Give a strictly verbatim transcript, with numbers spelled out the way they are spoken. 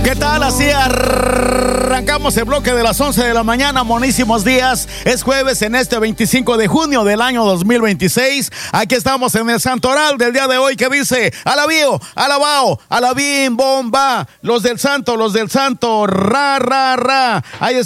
¿Qué tal? Así arrancamos el bloque de las once de la mañana. Monísimos días. Es jueves en este veinticinco de junio del año dos mil veintiséis. Aquí estamos en el santoral del día de hoy, que dice: alabío, alabao, alabín, bomba. Los del santo, los del santo, ra, ra, ra. Ahí está.